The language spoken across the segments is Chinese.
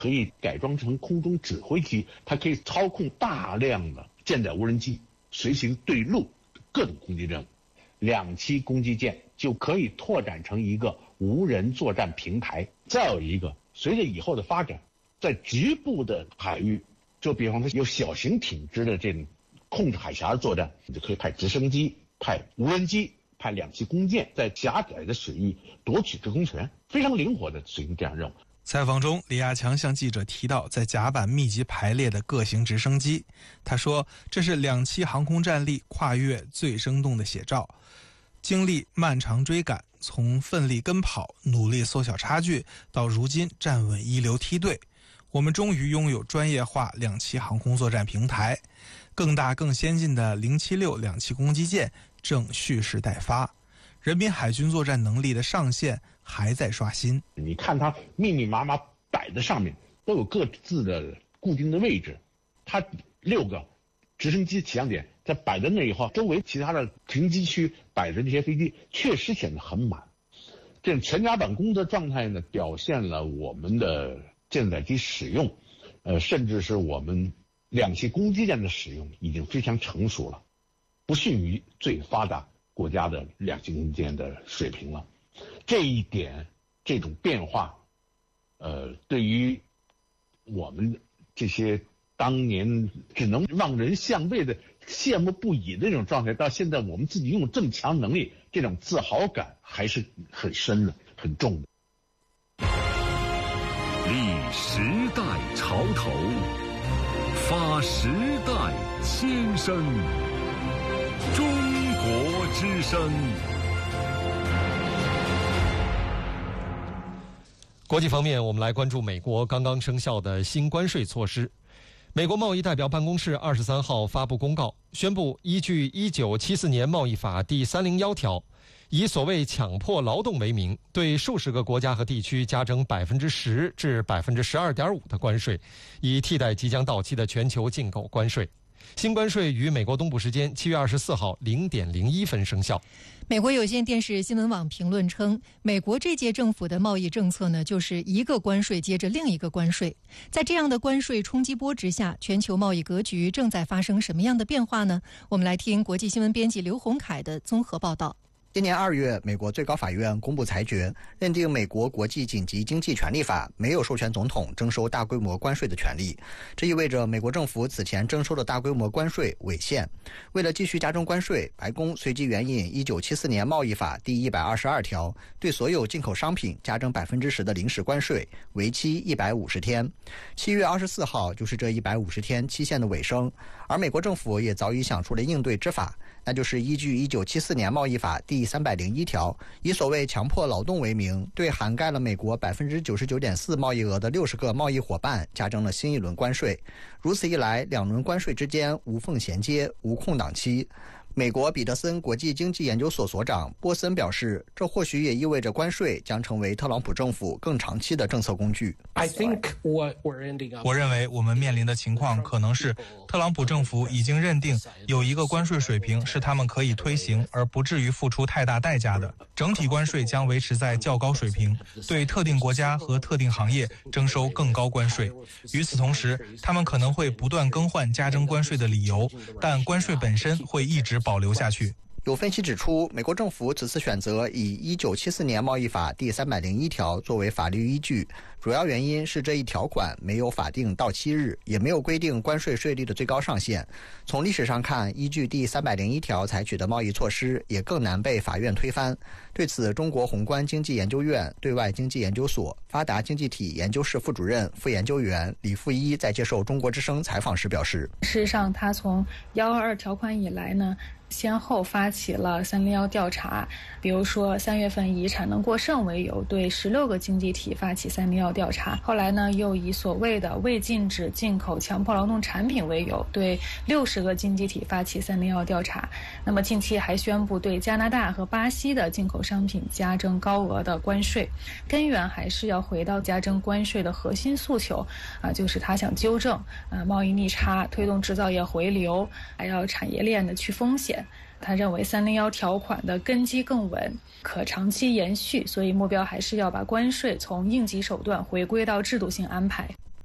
可以改装成空中指挥机，它可以操控大量的舰载无人机，随行对陆各种攻击任务。2栖攻击舰就可以拓展成一个无人作战平台。再有一个，随着以后的发展，在局部的海域，就比方说有小型艇只的这种控制海峡的作战，你就可以派直升机、派无人机、派2栖攻舰，在狭窄的水域夺取制空权，非常灵活的随行这样任务。 采访中，李亚强向记者提到在甲板密集排列的各型直升机，他说这是2栖航空战力跨越最生动的写照。经历漫长追赶，从奋力跟跑、努力缩小差距，到如今站稳一流梯队，我们终于拥有专业化2栖航空作战平台。更大更先进的076 2栖攻击舰正蓄势待发，人民海军作战能力的上限还在刷新。 你看它密密麻麻摆在上面，都有各自的固定的位置。它6个直升机起降点在摆在那以后，周围其他的停机区摆着这些飞机，确实显得很满。这种全甲板工的状态呢，表现了我们的舰载机使用，甚至是我们2栖攻击舰的使用已经非常成熟了，不逊于最发达国家的2栖攻击舰的水平了。这一点，这种变化，对于我们这些当年只能望人项背的羡慕不已的这种状态，到现在我们自己拥有这么强能力，这种自豪感还是很深的、很重的。 立时代潮头，发时代千声，中国之声。 国际方面，我们来关注美国刚刚生效的新关税措施。美国贸易代表办公室23号发布公告，宣布依据1974年贸易法第301条，以所谓强迫劳动为名，对数十个国家和地区加征10%至12.5%的关税，以替代即将到期的全球进口关税。新关税于美国东部时间7月24号0点01分生效。 美国有线电视新闻网评论称，美国这届政府的贸易政策呢，就是一个关税接着另一个关税。在这样的关税冲击波之下，全球贸易格局正在发生什么样的变化呢？我们来听国际新闻编辑刘洪凯的综合报道。 今年2月，美国最高法院公布裁决，认定美国国际紧急经济权利法没有授权总统征收大规模关税的权利。这意味着美国政府此前征收的大规模关税违宪。为了继续加征关税，白宫随即援引1974年贸易法第122条，对所有进口商品加征10%的临时关税，为期150天。7月24号就是这150天期限的尾声，而美国政府也早已想出了应对之法，那就是依据1974年贸易法第301条，以所谓强迫劳动为名，对涵盖了美国99.4%贸易额的60个贸易伙伴加征了新一轮关税。如此一来，2轮关税之间无缝衔接，无空档期。美国彼得森国际经济研究所所长波森表示，这或许也意味着关税将成为特朗普政府更长期的政策工具。 我认为我们面临的情况可能是，特朗普政府已经认定有一个关税水平是他们可以推行而不至于付出太大代价的，整体关税将维持在较高水平，对特定国家和特定行业征收更高关税。与此同时，他们可能会不断更换加征关税的理由，但关税本身会一直保留下去。 有分析指出，美国政府此次选择以1974年贸易法第301条作为法律依据，主要原因是这一条款没有法定到期日，也没有规定关税税率的最高上限。从历史上看，依据第301条采取的贸易措施也更难被法院推翻。对此，中国宏观经济研究院对外经济研究所发达经济体研究室副主任、副研究员李富一在接受中国之声采访时表示， 事实上他从122条款以来呢，先后发起了301调查，比如说3月份以产能过剩为由对16个经济体发起301调查，后来呢又以所谓的未禁止进口强迫劳动产品为由对60个经济体发起301调查。那么近期还宣布对加拿大和巴西的进口商品加征高额的关税，根源还是要回到加征关税的核心诉求就是他想纠正贸易逆差，推动制造业回流，还要产业链的去风险。他认为301条款的根基更稳，可长期延续，所以目标还是要把关税从应急手段回归到制度性安排。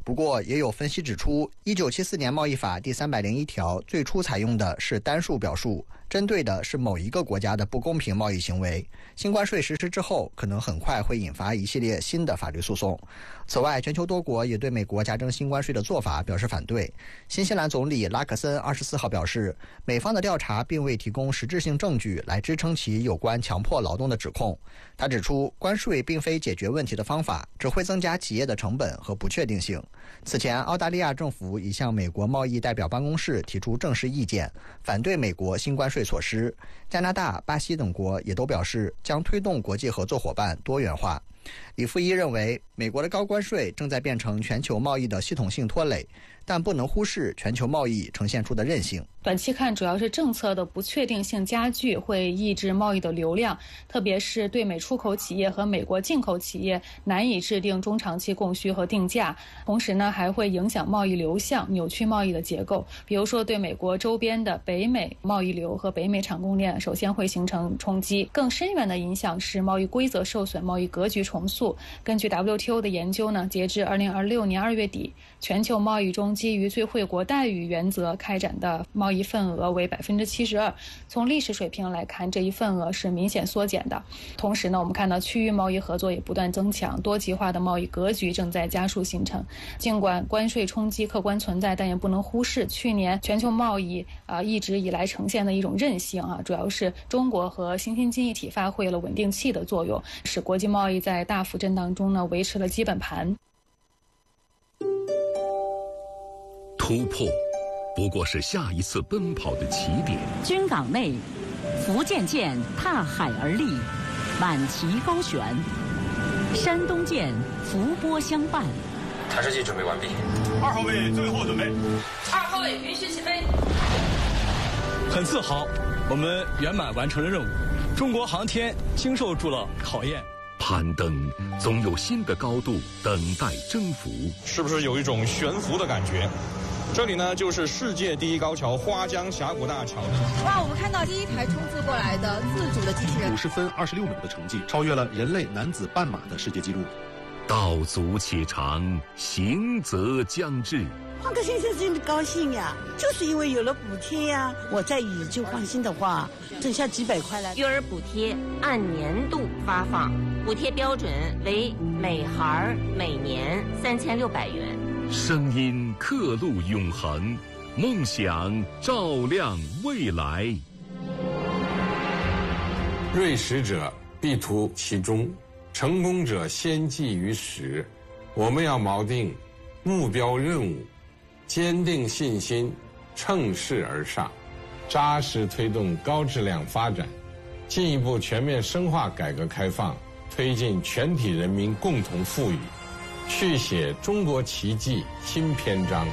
不过，也有分析指出，1974年贸易法第301条最初采用的是单数表述，针对的是某一个国家的不公平贸易行为。新关税实施之后，可能很快会引发一系列新的法律诉讼。此外，全球多国也对美国加征新关税的做法表示反对。新西兰总理拉克森24号表示，美方的调查并未提供实质性证据来支撑其有关强迫劳动的指控。他指出，关税并非解决问题的方法，只会增加企业的成本和不确定性。此前，澳大利亚政府已向美国贸易代表办公室提出正式意见，反对美国新关税措施。加拿大、巴西等国也都表示将推动国际合作伙伴多元化。李富一认为，美国的高关税正在变成全球贸易的系统性拖累，但不能忽视全球贸易呈现出的韧性。 短期看，主要是政策的不确定性加剧，会抑制贸易的流量，特别是对美出口企业和美国进口企业难以制定中长期供需和定价。同时呢，还会影响贸易流向，扭曲贸易的结构。比如说，对美国周边的北美贸易流和北美产供链，首先会形成冲击。更深远的影响是贸易规则受损，贸易格局重塑。根据 WTO 的研究呢，截至2026年2月底，全球贸易中基于最惠国待遇原则开展的贸易份额为72%，从历史水平来看，这一份额是明显缩减的。同时呢，我们看到区域贸易合作也不断增强，多极化的贸易格局正在加速形成。尽管关税冲击客观存在，但也不能忽视去年全球贸易一直以来呈现的一种韧性主要是中国和新兴经济体发挥了稳定器的作用，使国际贸易在大幅震荡中呢维持了基本盘。 突破不过是下一次奔跑的起点。 军港内，福建舰踏海而立，满旗高悬；山东舰伏波相伴。 台式机准备完毕。 2号位最后准备。 2号位允许起飞。 很自豪，我们圆满完成了任务。中国航天经受住了考验。 攀登总有新的高度等待征服。 是不是有一种悬浮的感觉？这里呢，就是世界第一高桥花江峡谷大桥。 哇，我们看到第一台冲刺过来的自主的机器人 ，50分26秒的成绩，超越了人类男子半马的世界纪录。 道阻且长，行则将至。 换个先生真的高兴呀，就是因为有了补贴呀。我在宇宙放心的话，挣下几百块来。 育儿补贴按年度发放，补贴标准为每孩每年3600元。 声音刻录永恒，梦想照亮未来。 锐识者必图其中，成功者先记于始。我们要锚定目标任务，坚定信心，乘势而上，扎实推动高质量发展，进一步全面深化改革开放，推进全体人民共同富裕，续写中国奇迹新篇章。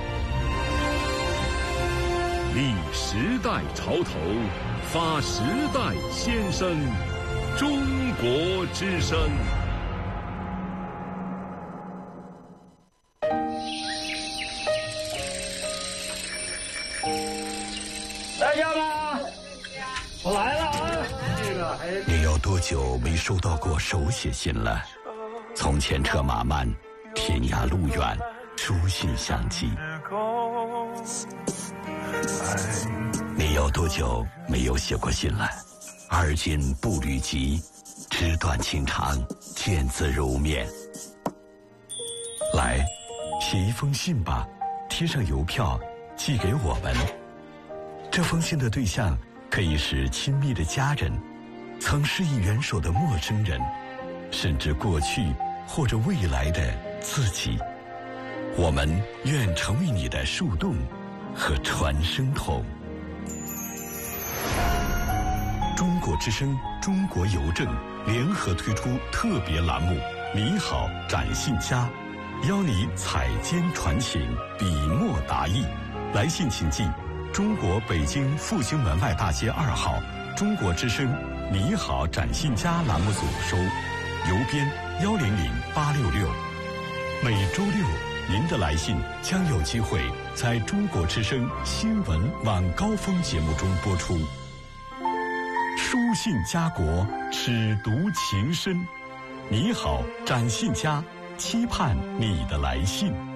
立时代潮头，发时代先声，中国之声。 在家吗？我来了啊！ 你有多久没收到过手写信了？从前车马慢，天涯路远，书信相寄。你有多久没有写过信了？而今步履急，纸短情长，见字如面。来，写一封信吧，贴上邮票，寄给我们。这封信的对象可以是亲密的家人，曾施以援手的陌生人，甚至过去或者未来的自己。我们愿成为你的树洞和传声筒。中国之声、中国邮政联合推出特别栏目“你好，展信佳”，邀你采笺传情，笔墨达意。来信请寄中国北京复兴门外大街2号中国之声“你好，展信佳”栏目组收，邮编100866。每周六，您的来信将有机会在中国之声新闻晚高峰节目中播出。书信家国，尺读情深。你好，展信佳，期盼你的来信。